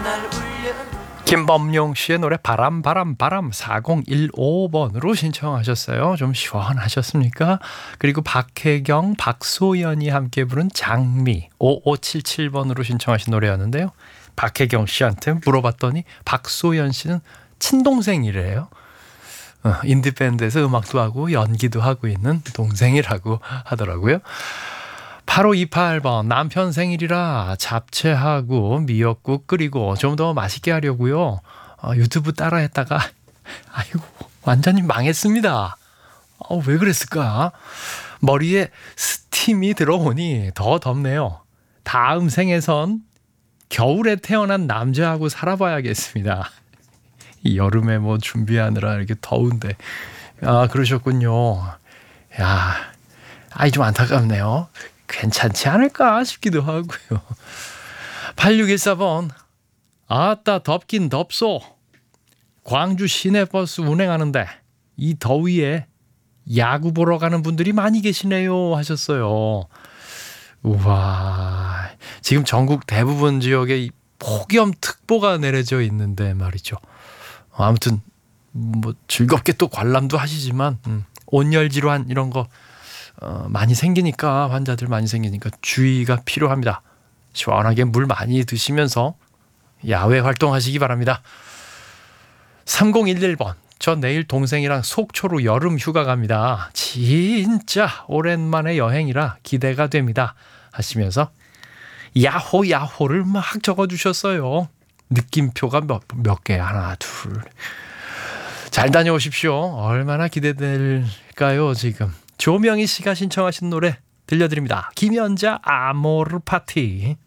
김범용 씨의 노래 바람 4015번으로 신청하셨어요. 좀 시원하셨습니까? 그리고 박혜경, 박소연이 함께 부른 장미 5577번으로 신청하신 노래였는데요. 박혜경 씨한테 물어봤더니 박소연 씨는 친동생이래요. 인디밴드에서 음악도 하고 연기도 하고 있는 동생이라고 하더라고요. 8528번 남편 생일이라 잡채하고 미역국 끓이고 좀 더 맛있게 하려고요. 유튜브 따라 했다가 아이고 완전히 망했습니다. 왜 그랬을까? 머리에 스팀이 들어오니 더 덥네요. 다음 생에선 겨울에 태어난 남자하고 살아봐야겠습니다. 이 여름에 뭐 준비하느라 이렇게 더운데. 그러셨군요. 좀 안타깝네요. 괜찮지 않을까 싶기도 하고요. 8614번 아따 덥긴 덥소. 광주 시내버스 운행하는데 이 더위에 야구 보러 가는 분들이 많이 계시네요 하셨어요. 우와, 지금 전국 대부분 지역에 폭염특보가 내려져 있는데 말이죠. 아무튼 뭐 즐겁게 또 관람도 하시지만 온열 질환 이런 거 많이 생기니까 환자들 많이 생기니까 주의가 필요합니다. 시원하게 물 많이 드시면서 야외 활동하시기 바랍니다. 3011번 저 내일 동생이랑 속초로 여름 휴가 갑니다. 진짜 오랜만에 여행이라 기대가 됩니다 하시면서 야호야호를 막 적어주셨어요. 느낌표가 몇 개, 하나 둘. 잘 다녀오십시오. 얼마나 기대될까요 지금. 조명희 씨가 신청하신 노래 들려드립니다. 김연자 아모르 파티.